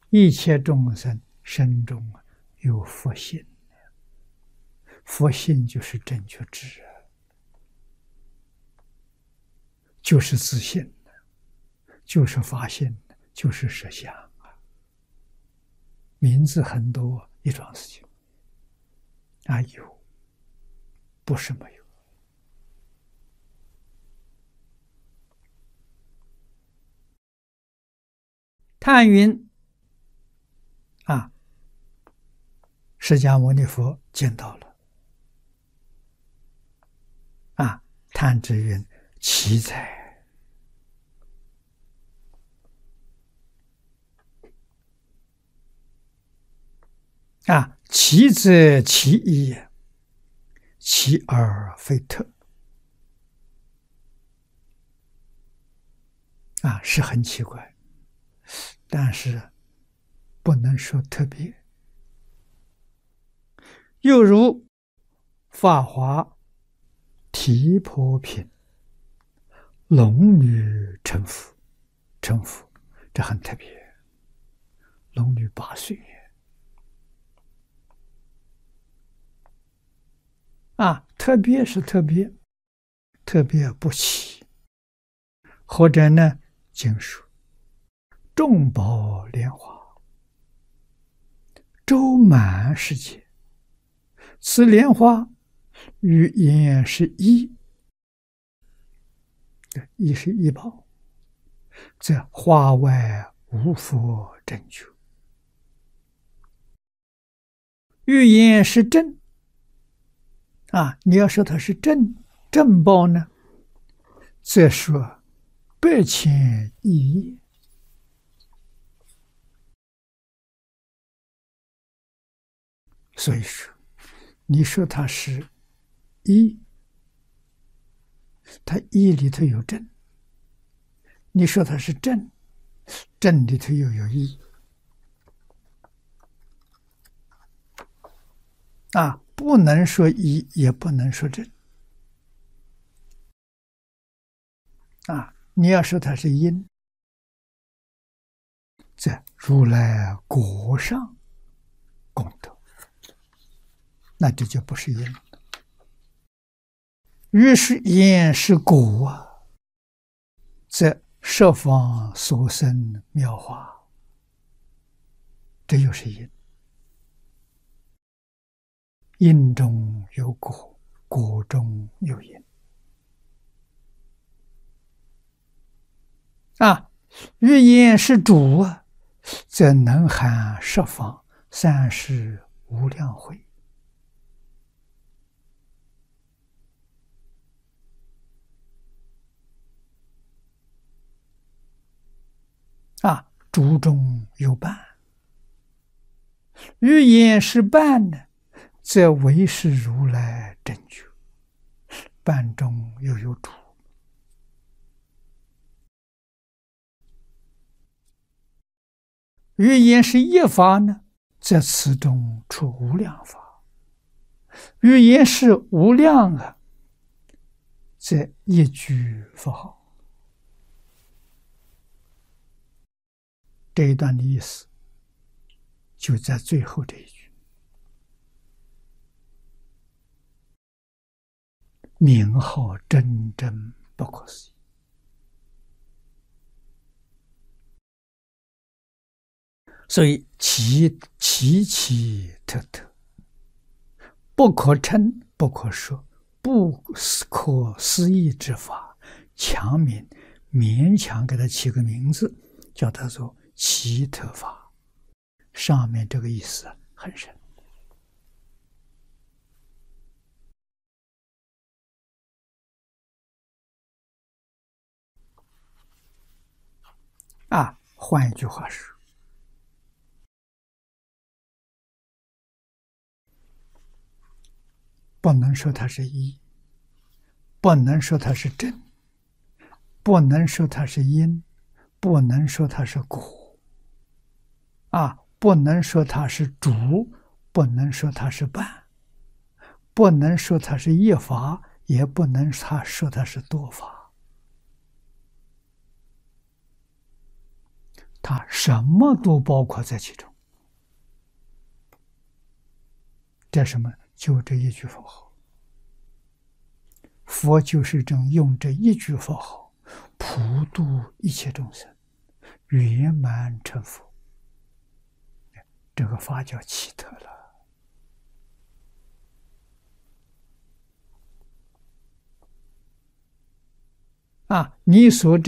一切众生身中有佛性，佛性就是正觉智，就是自信，就是法性，就是实相啊。名字很多，一桩事情啊，有，不是没有。叹云啊，释迦牟尼佛见到了啊，叹之云：奇哉！啊，奇则奇异也，奇而非特。啊，是很奇怪，但是不能说特别。又如《法华提婆品》，龙女成佛，成佛，这很特别。龙女8岁啊，特别是特别，特别不齐。或者呢，经书众宝莲华，周满世界，此莲花与言是一，一是一宝，则花外无佛正觉。欲言是正啊，你要说它是正报呢，则说8,000亿业。所以说，你说它是一，它一里头有正；你说它是正，正里头又有一。啊，不能说一，也不能说正。啊，你要说它是因，在如来果上功德，那这就不是因了。于是因是果啊，则十方所生妙法，这又是因。因中有果，果中有因。啊，欲言是主啊，则能含十方30无量会。啊，主中有伴。欲言是伴呢，则唯是如来正觉，伴中又有主。欲言是一法呢，则此中出无量法。欲言是无量啊，则一句佛号。这一段的意思就在最后这一句：名号真真不可思议。所以奇特特，不可称，不可说，不可思议之法，强名勉强给他起个名字，叫他做奇特法。上面这个意思很深啊。换一句话说，不能说它是一，不能说它是正，不能说它是因，不能说它是果啊，不能说它是主，不能说它是伴，不能说它是一法，也不能说它是多法。 它什么都包括在其中。这什么？就这一句佛号。佛就是正用这一句佛号普度一切众生，圆满成佛。这个法叫奇特了啊！你所这